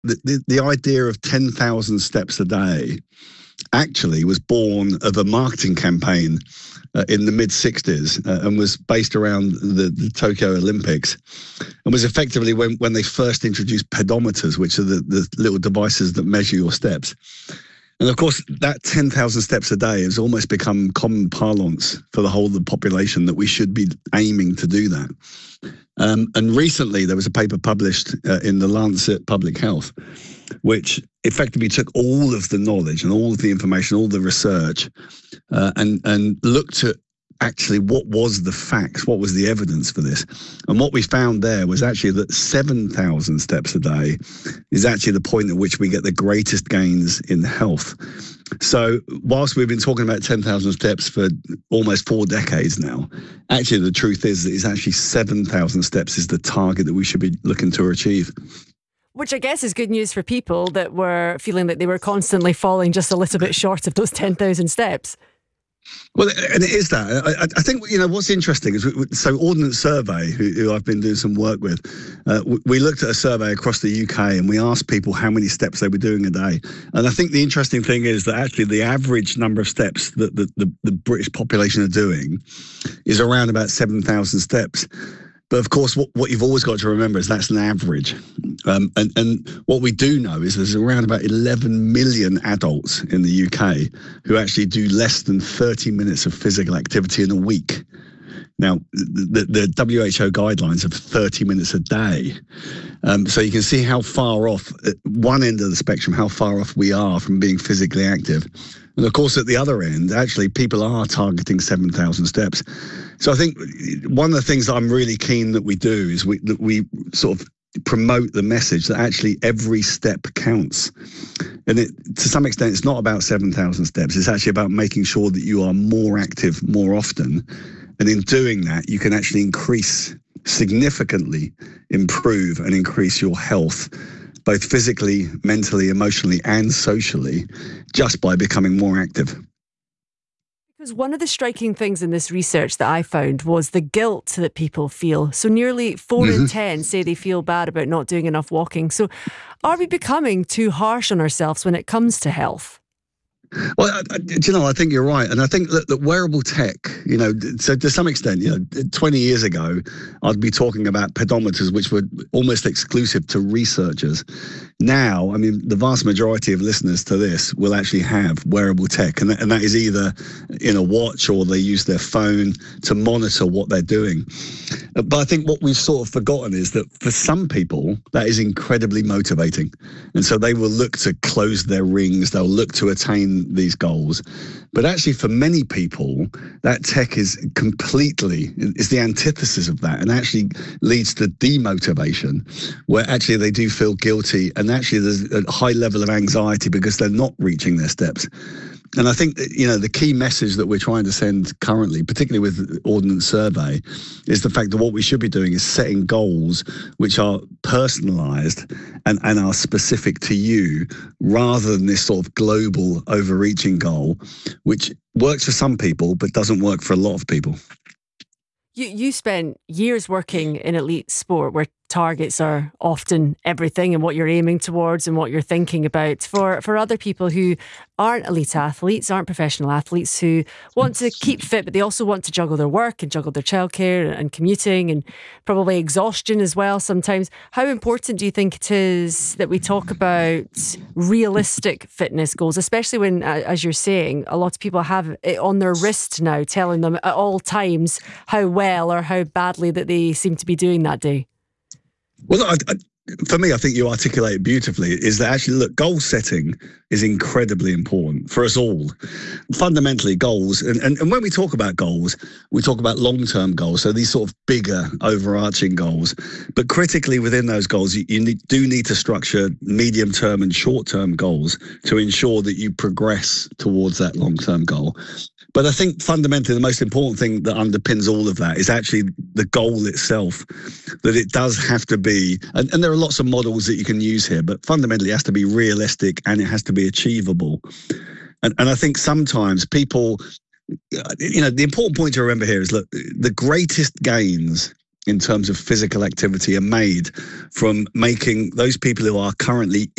the idea of 10,000 steps a day actually was born of a marketing campaign in the mid-60s and was based around the Tokyo Olympics, and was effectively when they first introduced pedometers, which are the little devices that measure your steps. And of course, that 10,000 steps a day has almost become common parlance for the whole of the population, that we should be aiming to do that. And recently, there was a paper published in the Lancet Public Health, which effectively took all of the knowledge and all of the information, all the research, and looked at actually what was the facts, what was the evidence for this. And what we found there was actually that 7,000 steps a day is actually the point at which we get the greatest gains in health. So whilst we've been talking about 10,000 steps for almost 4 decades now, actually the truth is that it's actually 7,000 steps is the target that we should be looking to achieve. Which I guess is good news for people that were feeling that they were constantly falling just a little bit short of those 10,000 steps. Well, and it is that. I think, what's interesting is, so Ordnance Survey, who I've been doing some work with, we looked at a survey across the UK and we asked people how many steps they were doing a day. And I think the interesting thing is that actually the average number of steps that the British population are doing is around about 7,000 steps. But of course, what you've always got to remember is that's an average. And what we do know is there's around about 11 million adults in the UK who actually do less than 30 minutes of physical activity in a week. Now, the WHO guidelines of 30 minutes a day. So you can see how far off, at one end of the spectrum, how far off we are from being physically active. And of course, at the other end, actually, people are targeting 7,000 steps. So I think one of the things that I'm really keen that we do is we sort of promote the message that actually every step counts. And to some extent, it's not about 7,000 steps. It's actually about making sure that you are more active more often. And in doing that, you can actually significantly improve and increase your health, both physically, mentally, emotionally, and socially, just by becoming more active. Because one of the striking things in this research that I found was the guilt that people feel. So nearly 4 in 10 say they feel bad about not doing enough walking. So are we becoming too harsh on ourselves when it comes to health? Well, I think you're right. And I think that wearable tech, so to some extent, 20 years ago, I'd be talking about pedometers, which were almost exclusive to researchers. Now, I mean, the vast majority of listeners to this will actually have wearable tech, and that is either in a watch or they use their phone to monitor what they're doing. But I think what we've sort of forgotten is that for some people, that is incredibly motivating. And so they will look to close their rings, they'll look to attain these goals. But actually, for many people, that tech is the antithesis of that, and actually leads to demotivation, where actually they do feel guilty, and actually there's a high level of anxiety because they're not reaching their steps. And I think, the key message that we're trying to send currently, particularly with Ordnance Survey, is the fact that what we should be doing is setting goals which are personalised and are specific to you, rather than this sort of global overreaching goal, which works for some people but doesn't work for a lot of people. You spent years working in elite sport where targets are often everything and what you're aiming towards and what you're thinking about. For other people who aren't elite athletes, aren't professional athletes, who want to keep fit, but they also want to juggle their work and juggle their childcare and commuting and probably exhaustion as well sometimes, how important do you think it is that we talk about realistic fitness goals, especially when, as you're saying, a lot of people have it on their wrist now telling them at all times how well or how badly that they seem to be doing that day? Well, for me, I think you articulate it beautifully, is that actually, look, goal setting is incredibly important for us all. Fundamentally, goals, and when we talk about goals, we talk about long-term goals, so these sort of bigger, overarching goals. But critically within those goals, you do need to structure medium-term and short-term goals to ensure that you progress towards that long-term goal. But I think fundamentally the most important thing that underpins all of that is actually the goal itself, that it does have to be, and there are lots of models that you can use here, but fundamentally it has to be realistic and it has to be achievable. And I think sometimes people, the important point to remember here is, look, the greatest gains in terms of physical activity are made from making those people who are currently